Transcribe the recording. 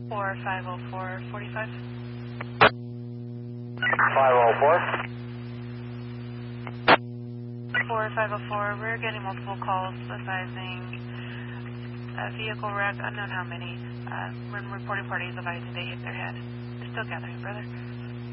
450445. 504. 4504, we're getting multiple calls advising a vehicle wreck, unknown how many. When reporting parties advising they hit their head. We're still gathering, brother.